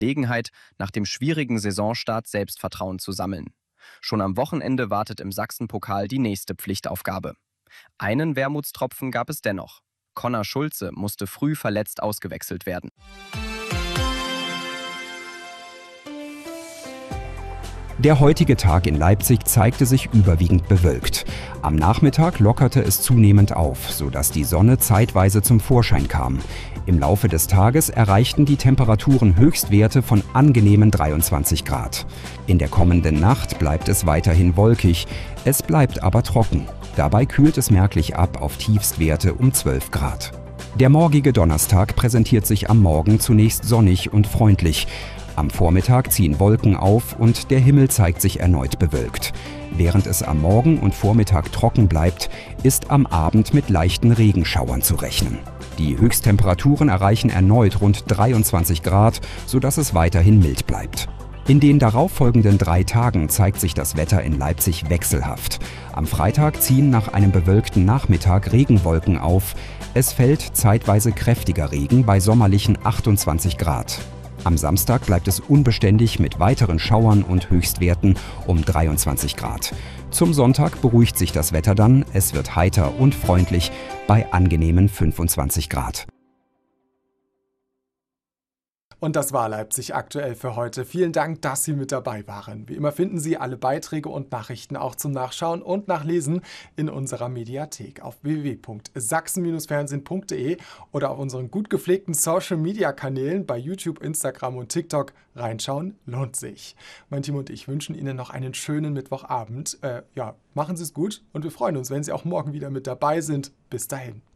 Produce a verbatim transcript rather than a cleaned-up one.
Gelegenheit, nach dem schwierigen Saisonstart Selbstvertrauen zu sammeln. Schon am Wochenende wartet im Sachsenpokal die nächste Pflichtaufgabe. Einen Wermutstropfen gab es dennoch. Conor Schulze musste früh verletzt ausgewechselt werden. Der heutige Tag in Leipzig zeigte sich überwiegend bewölkt. Am Nachmittag lockerte es zunehmend auf, sodass die Sonne zeitweise zum Vorschein kam. Im Laufe des Tages erreichten die Temperaturen Höchstwerte von angenehmen dreiundzwanzig Grad. In der kommenden Nacht bleibt es weiterhin wolkig, es bleibt aber trocken. Dabei kühlt es merklich ab auf Tiefstwerte um zwölf Grad. Der morgige Donnerstag präsentiert sich am Morgen zunächst sonnig und freundlich. Am Vormittag ziehen Wolken auf und der Himmel zeigt sich erneut bewölkt. Während es am Morgen und Vormittag trocken bleibt, ist am Abend mit leichten Regenschauern zu rechnen. Die Höchsttemperaturen erreichen erneut rund dreiundzwanzig Grad, sodass es weiterhin mild bleibt. In den darauffolgenden drei Tagen zeigt sich das Wetter in Leipzig wechselhaft. Am Freitag ziehen nach einem bewölkten Nachmittag Regenwolken auf. Es fällt zeitweise kräftiger Regen bei sommerlichen achtundzwanzig Grad. Am Samstag bleibt es unbeständig mit weiteren Schauern und Höchstwerten um dreiundzwanzig Grad. Zum Sonntag beruhigt sich das Wetter dann, es wird heiter und freundlich bei angenehmen fünfundzwanzig Grad. Und das war Leipzig aktuell für heute. Vielen Dank, dass Sie mit dabei waren. Wie immer finden Sie alle Beiträge und Nachrichten auch zum Nachschauen und Nachlesen in unserer Mediathek auf w w w punkt sachsen Bindestrich fernsehen punkt de oder auf unseren gut gepflegten Social-Media-Kanälen bei YouTube, Instagram und TikTok. Reinschauen lohnt sich. Mein Team und ich wünschen Ihnen noch einen schönen Mittwochabend. Äh, ja, machen Sie es gut und wir freuen uns, wenn Sie auch morgen wieder mit dabei sind. Bis dahin.